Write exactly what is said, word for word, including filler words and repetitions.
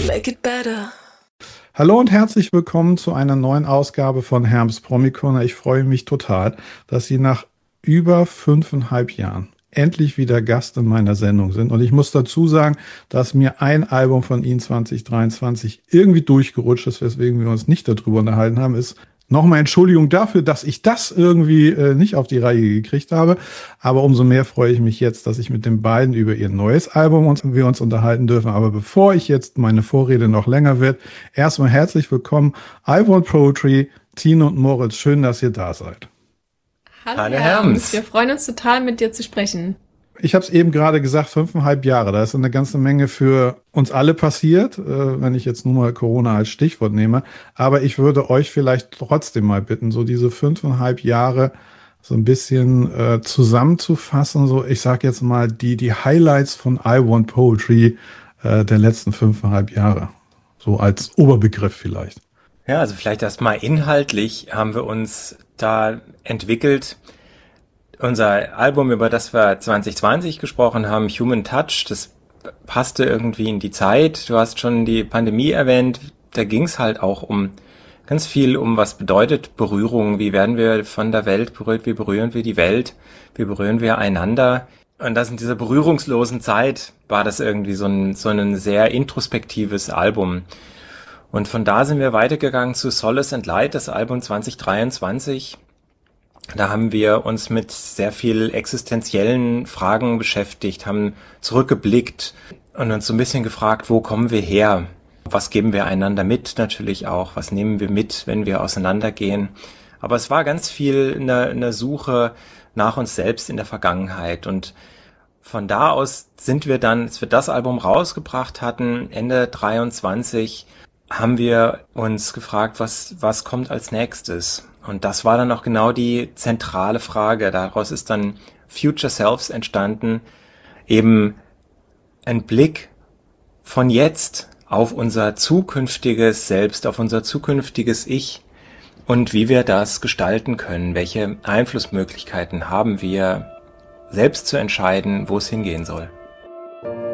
Make it better. Hallo und herzlich willkommen zu einer neuen Ausgabe von Herms Promi-Corner. Ich freue mich total, dass Sie nach über fünfeinhalb Jahren endlich wieder Gast in meiner Sendung sind. Und ich muss dazu sagen, dass mir ein Album von Ihnen zwanzig dreiundzwanzig irgendwie durchgerutscht ist, weswegen wir uns nicht darüber unterhalten haben, ist nochmal Entschuldigung dafür, dass ich das irgendwie äh, nicht auf die Reihe gekriegt habe. Aber umso mehr freue ich mich jetzt, dass ich mit den beiden über ihr neues Album und wir uns unterhalten dürfen. Aber bevor ich jetzt meine Vorrede noch länger wird, erstmal herzlich willkommen, I Want Poetry, Tine und Moritz. Schön, dass ihr da seid. Hallo, Hallo Herms. Wir freuen uns total, mit dir zu sprechen. Ich habe es eben gerade gesagt, fünfeinhalb Jahre. Da ist eine ganze Menge für uns alle passiert, äh, wenn ich jetzt nur mal Corona als Stichwort nehme. Aber ich würde euch vielleicht trotzdem mal bitten, so diese fünfeinhalb Jahre so ein bisschen äh, zusammenzufassen. So, ich sage jetzt mal die die Highlights von I Want Poetry äh, der letzten fünfeinhalb Jahre. So als Oberbegriff vielleicht. Ja, also vielleicht erstmal inhaltlich haben wir uns da entwickelt. Unser Album, über das wir zwanzig zwanzig gesprochen haben, Human Touch, das passte irgendwie in die Zeit. Du hast schon die Pandemie erwähnt. Da ging es halt auch um ganz viel um, was bedeutet Berührung. Wie werden wir von der Welt berührt? Wie berühren wir die Welt? Wie berühren wir einander? Und das in dieser berührungslosen Zeit war das irgendwie so ein, so ein sehr introspektives Album. Und von da sind wir weitergegangen zu Solace and Light, das Album zwanzig dreiundzwanzig. Da haben wir uns mit sehr viel existenziellen Fragen beschäftigt, haben zurückgeblickt und uns so ein bisschen gefragt, wo kommen wir her? Was geben wir einander mit natürlich auch? Was nehmen wir mit, wenn wir auseinandergehen? Aber es war ganz viel eine, eine Suche nach uns selbst in der Vergangenheit. Und von da aus sind wir dann, als wir das Album rausgebracht hatten, Ende dreiundzwanzig, haben wir uns gefragt, was, was kommt als nächstes? Und das war dann auch genau die zentrale Frage. Daraus ist dann Future Selves entstanden, eben ein Blick von jetzt auf unser zukünftiges Selbst, auf unser zukünftiges Ich und wie wir das gestalten können. Welche Einflussmöglichkeiten haben wir, selbst zu entscheiden, wo es hingehen soll.